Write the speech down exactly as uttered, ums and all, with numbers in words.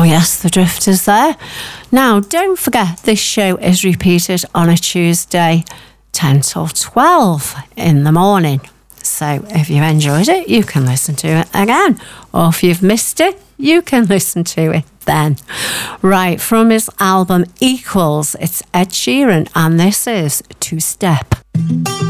Oh yes, the Drifters there. Now, don't forget, this show is repeated on a Tuesday, ten till twelve in the morning. So if you've enjoyed it, you can listen to it again. Or if you've missed it, you can listen to it then. Right, from his album Equals, it's Ed Sheeran, and this is Two Step.